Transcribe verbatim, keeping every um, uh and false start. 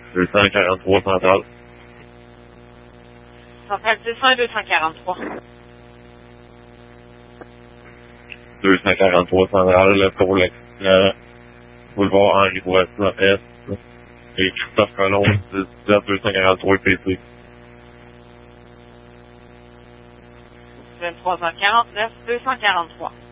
deux cent quarante-trois Centrale. Centrale deux cents et deux cent quarante-trois. deux cent quarante-trois Centrale pour le euh, boulevard Henri Bourassa Est et Christophe Colomb, dix-sept deux cent quarante-trois P C. vingt-trois cent quarante-neuf deux cent quarante-trois.